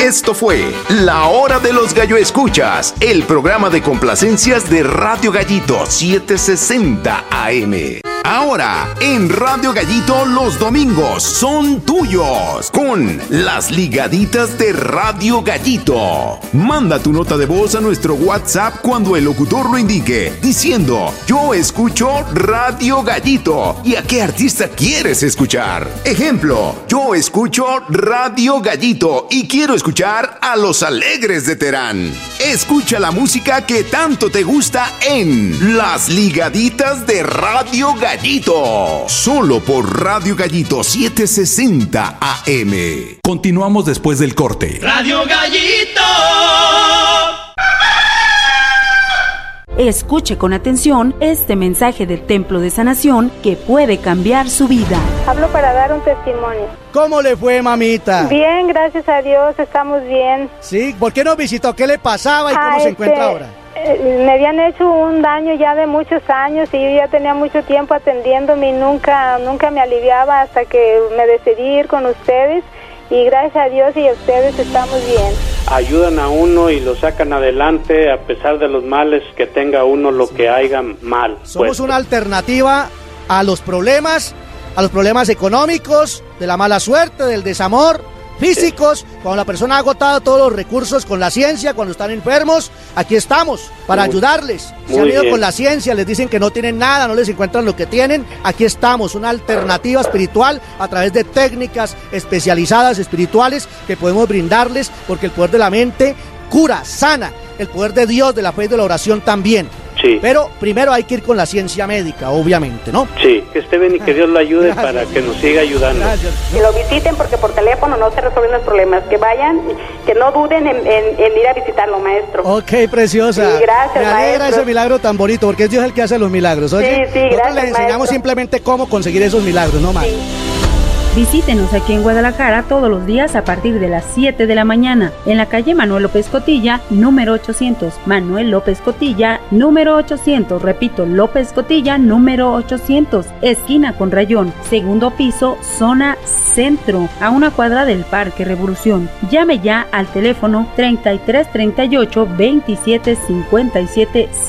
Esto fue La Hora de los Gallo Escuchas, el programa de complacencias de Radio Gallito 760 AM. Ahora, en Radio Gallito los domingos son tuyos, con las ligaditas de Radio Gallito. Manda tu nota de voz a nuestro WhatsApp cuando el locutor lo indique, diciendo: yo escucho Radio Gallito. ¿Y a qué artista quieres escuchar? Ejemplo: yo escucho Radio Gallito y quiero escuchar a Los Alegres de Terán. Escucha la música que tanto te gusta en Las Ligaditas de Radio Gallito. Solo por Radio Gallito 760 AM. Continuamos después del corte. Radio Gallito. Escuche con atención este mensaje del Templo de Sanación que puede cambiar su vida. Hablo para dar un testimonio. ¿Cómo le fue, mamita? Bien, gracias a Dios, estamos bien. Sí, ¿por qué nos visitó? ¿Qué le pasaba y cómo se encuentra ahora? Me habían hecho un daño ya de muchos años y yo ya tenía mucho tiempo atendiéndome y nunca me aliviaba hasta que me decidí ir con ustedes y gracias a Dios y a ustedes estamos bien. Ayudan a uno y lo sacan adelante a pesar de los males que tenga uno, lo que haya mal. Somos una alternativa a los problemas económicos, de la mala suerte, del desamor, físicos. Cuando la persona ha agotado todos los recursos con la ciencia, cuando están enfermos, aquí estamos para ayudarles. Se han ido con la ciencia, les dicen que no tienen nada, no les encuentran lo que tienen. Aquí estamos, una alternativa espiritual a través de técnicas especializadas espirituales que podemos brindarles, porque el poder de la mente cura, sana, el poder de Dios, de la fe y de la oración también. Sí. Pero primero hay que ir con la ciencia médica, obviamente, ¿no? Sí, que esté bien y que Dios lo ayude para que nos siga ayudando. Gracias. Que lo visiten porque por teléfono no se resuelven los problemas. Que vayan, que no duden en ir a visitarlo, maestro. Ok, preciosa. Sí, gracias, me alegra maestro. ese milagro tan bonito, porque es Dios el que hace los milagros. Oye, sí, gracias, nosotros les enseñamos maestro. simplemente cómo conseguir esos milagros, ¿no, más? Sí. Visítenos aquí en Guadalajara todos los días a partir de las 7 de la mañana en la calle Manuel López Cotilla, número 800. Manuel López Cotilla, número 800. Repito, López Cotilla, número 800. Esquina con Rayón, segundo piso, zona centro, a una cuadra del Parque Revolución. Llame ya al teléfono 3338 2757